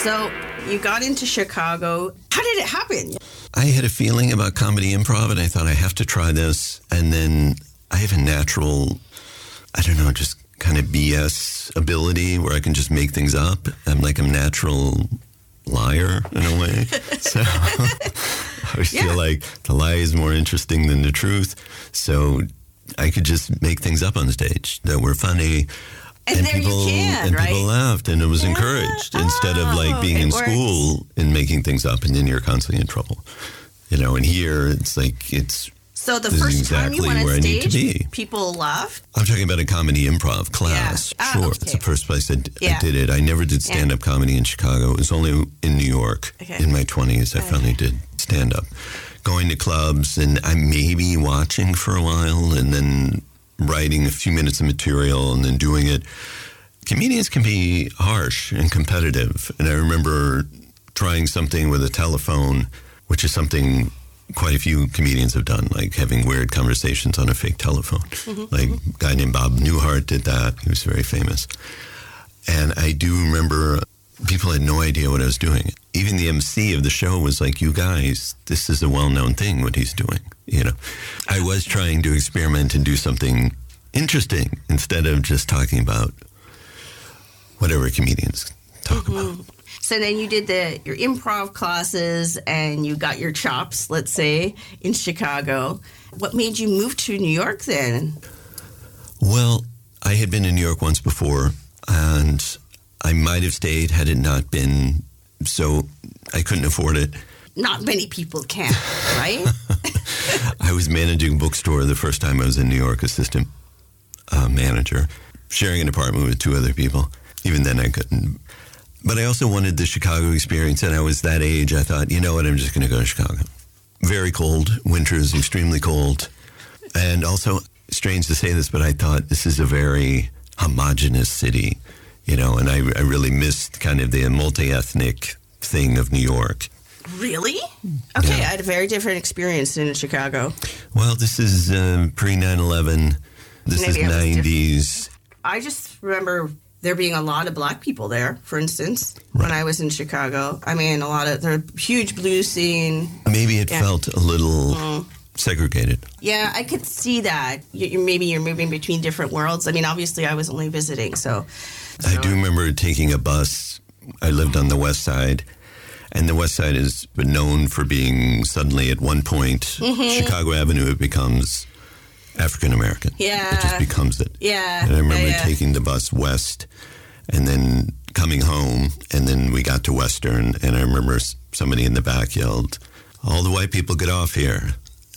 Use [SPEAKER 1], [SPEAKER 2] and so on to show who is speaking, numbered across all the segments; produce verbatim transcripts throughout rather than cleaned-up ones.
[SPEAKER 1] So you got into Chicago. How did it happen?
[SPEAKER 2] I had a feeling about comedy improv, and I thought I have to try this. And then I have a natural, I don't know, just kind of B S ability where I can just make things up. I'm like a natural liar in a way. So I always yeah. feel like the lie is more interesting than the truth. So I could just make things up on stage that were funny.
[SPEAKER 1] And, and people you can,
[SPEAKER 2] and
[SPEAKER 1] right?
[SPEAKER 2] people laughed, and it was
[SPEAKER 1] yeah.
[SPEAKER 2] encouraged instead of like being
[SPEAKER 1] it
[SPEAKER 2] in
[SPEAKER 1] works.
[SPEAKER 2] school and making things up, and then you're constantly in trouble. You know, and here it's like it's.
[SPEAKER 1] So the
[SPEAKER 2] this
[SPEAKER 1] first
[SPEAKER 2] is exactly
[SPEAKER 1] time you went
[SPEAKER 2] where
[SPEAKER 1] on
[SPEAKER 2] I need to
[SPEAKER 1] stage,
[SPEAKER 2] be.
[SPEAKER 1] people laughed?
[SPEAKER 2] I'm talking about a comedy improv class.
[SPEAKER 1] Yeah. Ah,
[SPEAKER 2] sure.
[SPEAKER 1] okay.
[SPEAKER 2] It's the first place I, d-
[SPEAKER 1] yeah.
[SPEAKER 2] I did it. I never did stand-up yeah. comedy in Chicago. It was only in New York.
[SPEAKER 1] Okay.
[SPEAKER 2] In my twenties, I
[SPEAKER 1] okay.
[SPEAKER 2] finally did stand-up. Going to clubs, and I'm maybe watching for a while, and then writing a few minutes of material, and then doing it. Comedians can be harsh and competitive. And I remember trying something with a telephone, which is something quite a few comedians have done, like having weird conversations on a fake telephone. Mm-hmm. Like a guy named Bob Newhart did that. He was very famous. And I do remember people had no idea what I was doing. Even the M C of the show was like, you guys, this is a well-known thing, what he's doing. You know, I was trying to experiment and do something interesting instead of just talking about whatever comedians talk mm-hmm. about.
[SPEAKER 1] So then you did the your improv classes and you got your chops, let's say, in Chicago. What made you move to New York then?
[SPEAKER 2] Well, I had been in New York once before, and I might have stayed had it not been so I couldn't afford it.
[SPEAKER 1] Not many people can, right?
[SPEAKER 2] I was managing a bookstore the first time I was in New York, assistant uh, manager, sharing an apartment with two other people. Even then I couldn't. But I also wanted the Chicago experience, and I was that age. I thought, you know what, I'm just going to go to Chicago. Very cold. Winter is extremely cold. And also, strange to say this, but I thought this is a very homogenous city, you know, and I, I really missed kind of the multi-ethnic thing of New York.
[SPEAKER 1] Really? Okay,
[SPEAKER 2] Yeah.
[SPEAKER 1] I had a very different experience in Chicago.
[SPEAKER 2] Well, this is uh, pre nine eleven. This
[SPEAKER 1] Maybe
[SPEAKER 2] is
[SPEAKER 1] I was
[SPEAKER 2] nineties.
[SPEAKER 1] I just remember there being a lot of black people there, for instance,
[SPEAKER 2] Right.
[SPEAKER 1] when I was in Chicago. I mean, a lot of, there huge blues scene.
[SPEAKER 2] Maybe it
[SPEAKER 1] Yeah.
[SPEAKER 2] felt a little
[SPEAKER 1] Mm.
[SPEAKER 2] segregated.
[SPEAKER 1] Yeah, I could see that. You, you, maybe you're moving between different worlds. I mean, obviously, I was only visiting, so. so.
[SPEAKER 2] I do remember taking a bus. I lived on the west side, and the west side is known for being suddenly at one point, mm-hmm. Chicago Avenue, it becomes African American.
[SPEAKER 1] Yeah.
[SPEAKER 2] It just becomes it.
[SPEAKER 1] Yeah.
[SPEAKER 2] And I remember
[SPEAKER 1] yeah, yeah.
[SPEAKER 2] taking the bus west and then coming home, and then we got to Western, and I remember s- somebody in the back yelled, "All the white people get off here."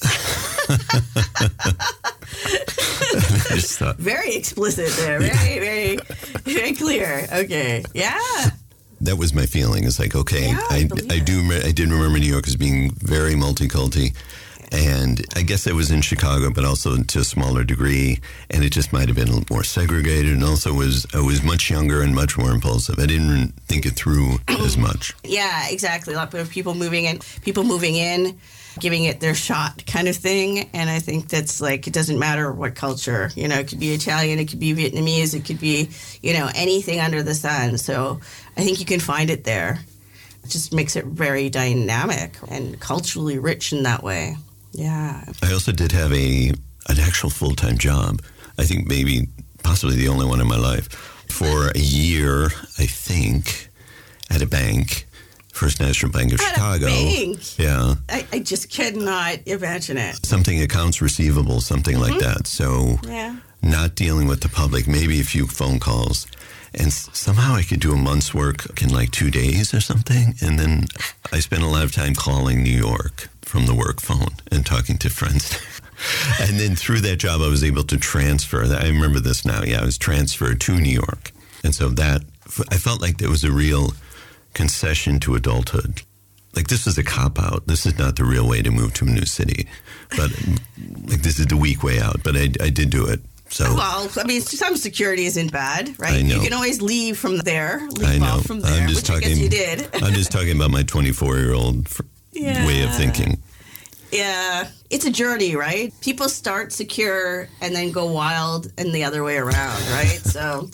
[SPEAKER 2] I just thought,
[SPEAKER 1] very explicit there. Very, very, very clear. Okay. Yeah.
[SPEAKER 2] that was my feeling. It's like, okay,
[SPEAKER 1] Yeah, I
[SPEAKER 2] I,
[SPEAKER 1] believe
[SPEAKER 2] I
[SPEAKER 1] it.
[SPEAKER 2] do, I did remember New York as being very multiculti, and I guess I was in Chicago, but also to a smaller degree, and it just might have been a little more segregated, and also was I was much younger and much more impulsive. I didn't think it through as much.
[SPEAKER 1] Yeah, exactly. A lot of people moving in, people moving in, giving it their shot kind of thing. And I think that's like, it doesn't matter what culture, you know, it could be Italian, it could be Vietnamese, it could be, you know, anything under the sun. So I think you can find it there. It just makes it very dynamic and culturally rich in that way. Yeah.
[SPEAKER 2] I also did have a an actual full-time job. I think maybe possibly the only one in my life. For a year, I think, at a bank, First National Bank of
[SPEAKER 1] At
[SPEAKER 2] Chicago.
[SPEAKER 1] a bank?
[SPEAKER 2] Yeah.
[SPEAKER 1] I, I just cannot imagine it.
[SPEAKER 2] Something accounts receivable, something
[SPEAKER 1] Mm-hmm.
[SPEAKER 2] like that. So
[SPEAKER 1] Yeah.
[SPEAKER 2] not dealing with the public, maybe a few phone calls. And s- somehow I could do a month's work in like two days or something. And then I spent a lot of time calling New York from the work phone and talking to friends. And then through that job, I was able to transfer. I remember this now. Yeah, I was transferred to New York. And so that, I felt like there was a real concession to adulthood. Like, this is a cop-out. This is not the real way to move to a new city. But, like, this is the weak way out. But I, I did do it. So,
[SPEAKER 1] Well, I mean, some security isn't bad, right?
[SPEAKER 2] I know.
[SPEAKER 1] You can always leave from there, leave
[SPEAKER 2] I know.
[SPEAKER 1] off from there,
[SPEAKER 2] I'm just
[SPEAKER 1] which I
[SPEAKER 2] talking,
[SPEAKER 1] guess you did.
[SPEAKER 2] I'm just talking about my twenty-four-year-old fr-
[SPEAKER 1] Yeah.
[SPEAKER 2] way of thinking.
[SPEAKER 1] Yeah, it's a journey, right? People start secure and then go wild and the other way around, right? So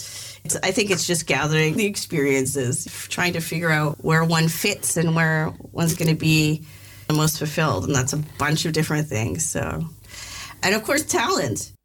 [SPEAKER 1] It's, I think it's just gathering the experiences, trying to figure out where one fits and where one's going to be the most fulfilled. And that's a bunch of different things. So, and of course, talent.